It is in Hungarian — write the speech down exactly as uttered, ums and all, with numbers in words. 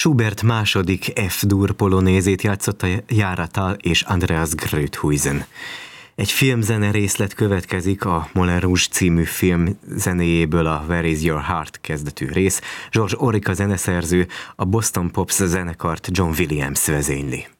Schubert második F-dur polonézét játszotta Jara Tal és Andreas Gröthuizen. Egy filmzene részlet következik, a Moulin Rouge című film zenéjéből a Where is your heart kezdetű rész. George Orica zeneszerző, a Boston Pops zenekart John Williams vezényli.